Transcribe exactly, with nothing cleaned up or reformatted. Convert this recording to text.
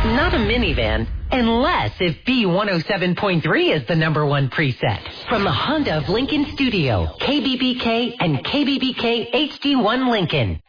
Not a minivan, unless if B one oh seven point three is the number one preset. From the Honda of Lincoln studio, K B B K and K B B K H D one Lincoln.